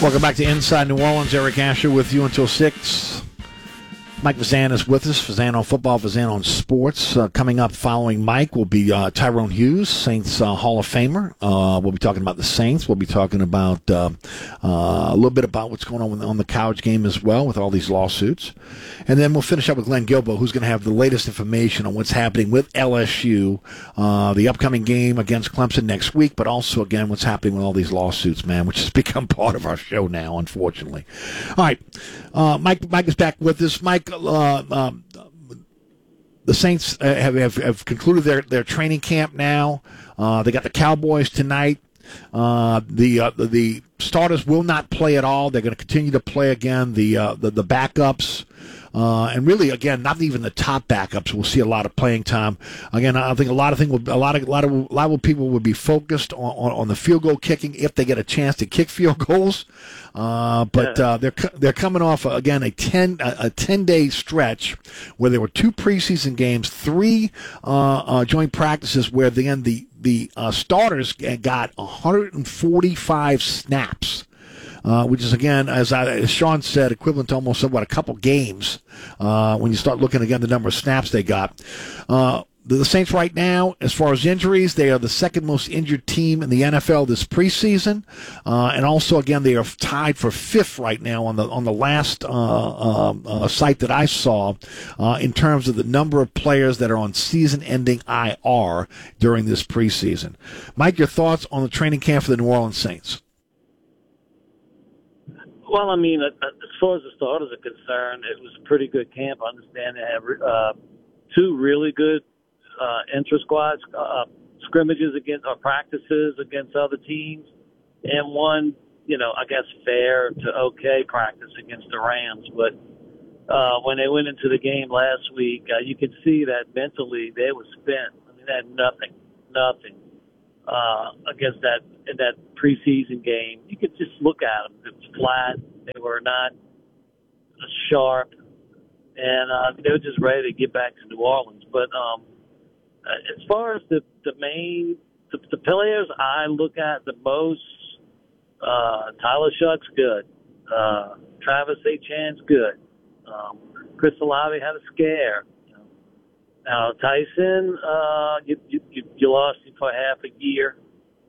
Welcome back to Inside New Orleans. Eric Asher with you until 6. Mike Vazan is with us. Vazan on football, Vazan on sports. Coming up following Mike will be Tyrone Hughes, Saints Hall of Famer. We'll be talking about the Saints. We'll be talking about a little bit about what's going on the college game as well with all these lawsuits. And then we'll finish up with Glenn Guilbeau, who's going to have the latest information on what's happening with LSU, the upcoming game against Clemson next week, but also, again, what's happening with all these lawsuits, man, which has become part of our show now, unfortunately. All right. Mike is back with us. Mike, the Saints have concluded their training camp now. They got the Cowboys tonight. The starters will not play at all. They're going to continue to play again. The backups. And really, again, not even the top backups will see a lot of playing time. Again, I think a lot of people would be focused on the field goal kicking if they get a chance to kick field goals. They're coming off again a 10-day stretch where there were 2 preseason games, 3 joint practices where the starters got 145 snaps. Which is, again, as Sean said, equivalent to almost a couple games when you start looking again the number of snaps they got. The Saints right now, as far as injuries, they are the second most injured team in the NFL this preseason, and also again they are tied for 5th right now on the last site that I saw in terms of the number of players that are on season-ending IR during this preseason. Mike, your thoughts on the training camp for the New Orleans Saints? Well, I mean, as far as the starters are concerned, it was a pretty good camp. I understand they have 2 really good intra-squad scrimmages practices against other teams, and 1, I guess fair to okay practice against the Rams. But when they went into the game last week, you could see that mentally they were spent. I mean, they had nothing against in that preseason game. You could just look at them. It was flat. They were not sharp, and they were just ready to get back to New Orleans. But as far as the players I look at the most, Tyler Shuck's good. Travis Etienne's good. Chris Olave had a scare. Now Tyson, you lost him for half a year,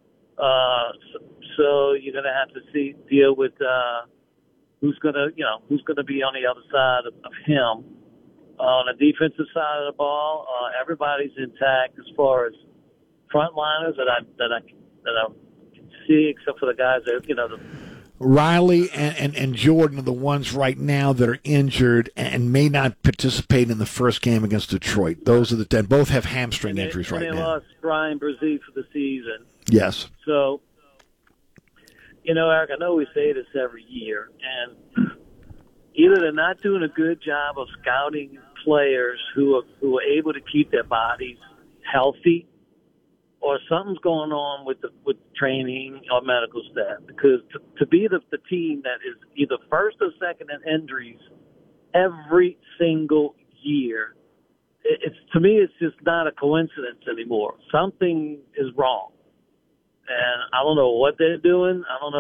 so you're going to have to deal with who's going to be on the other side of him. On the defensive side of the ball, everybody's intact as far as frontliners that I can see, except for the guys that Riley and Jordan are the ones right now that are injured and may not participate in the first game against Detroit. Those are the 10. Both have hamstring injuries right now. They lost Brian Brzee for the season. Yes. So, Eric, I know we say this every year, and either they're not doing a good job of scouting players who are able to keep their bodies healthy, or something's going on with training or medical staff. Because to be the team that is either first or second in injuries every single year, to me it's just not a coincidence anymore. Something is wrong, and I don't know what they're doing. I don't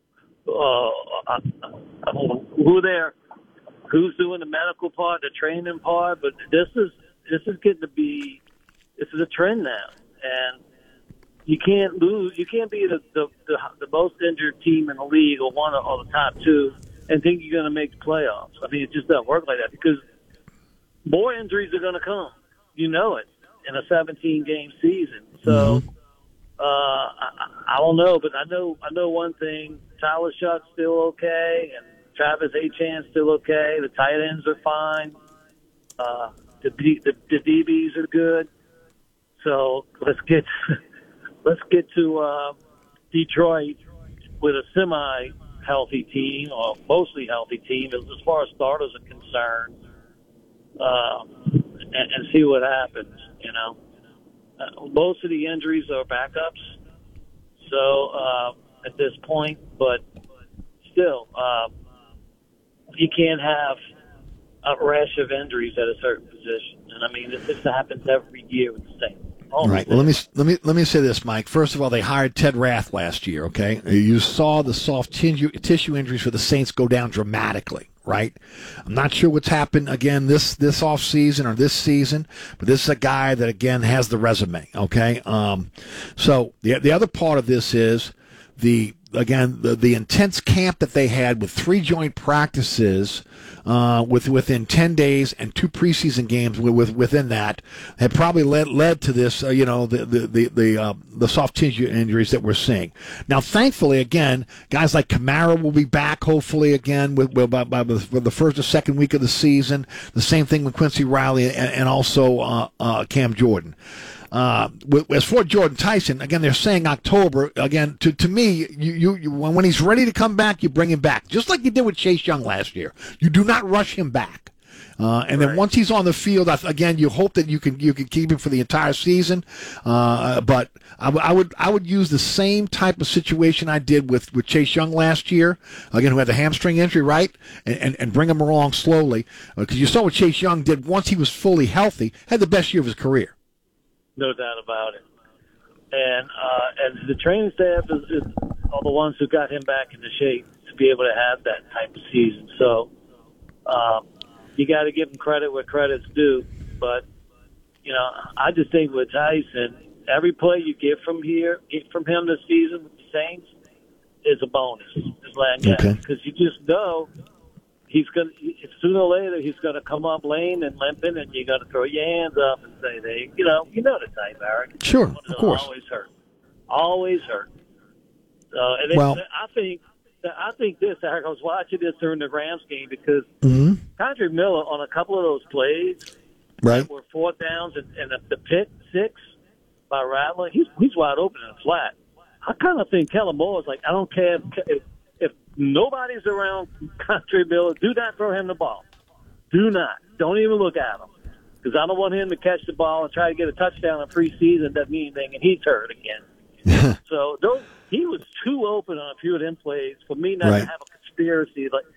know who's doing the medical part, the training part, but this is getting to be a trend now. And you can't lose. You can't be the most injured team in the league or one of the top 2 and think you're going to make the playoffs. I mean, it just doesn't work like that because more injuries are going to come. You know it in a 17-game season. So I don't know, but I know one thing: Tyler Shuck's still okay, and Travis Etienne's still okay. The tight ends are fine. The DBs are good. So let's get to Detroit with a semi-healthy team or mostly healthy team as far as starters are concerned, and see what happens. Most of the injuries are backups, so at this point, but still, you can't have a rash of injuries at a certain position. And I mean, this happens every year with the Saints. All right. Well, let me say this, Mike. First of all, they hired Ted Rath last year. Okay, you saw the soft tissue injuries for the Saints go down dramatically. Right. I'm not sure what's happened again this off season or this season, but this is a guy that again has the resume. Okay. So the other part of this is the intense camp that they had with 3 joint practices within 10 days and 2 preseason games within that had probably led to this, the soft tissue injuries that we're seeing. Now, thankfully, again, guys like Kamara will be back hopefully again by the first or second week of the season. The same thing with Quincy Riley and also Cam Jordan. As for Jordan Tyson, again, they're saying October. Again, to me, you when he's ready to come back, you bring him back, just like you did with Chase Young last year. You do not rush him back. And then once he's on the field, again, you hope that you can keep him for the entire season. But I would use the same type of situation I did with Chase Young last year, again, who had the hamstring injury, right? And bring him along slowly, because you saw what Chase Young did once he was fully healthy, had the best year of his career. No doubt about it. And the training staff are the ones who got him back into shape to be able to have that type of season. So you got to give him credit where credit's due. But, I just think with Tyson, every play you get from him this season with the Saints is a bonus. Just letting you okay. Because you just know sooner or later he's going to come up lame and limping, and you're going to throw your hands up and say, you know the type, Eric. Sure, of course. Always hurt. I think this, Eric, I was watching this during the Rams game because Andre Miller on a couple of those plays right, were 4th downs and the pick 6 by Rattler, he's wide open and flat. I kind of think Kellen Moore is like, I don't care if nobody's around Andre Miller, do not throw him the ball. Do not. Don't even look at him. Because I don't want him to catch the ball and try to get a touchdown in preseason. Doesn't mean anything, and he's hurt again. So he was too open on a few of them plays for me not to have a conspiracy.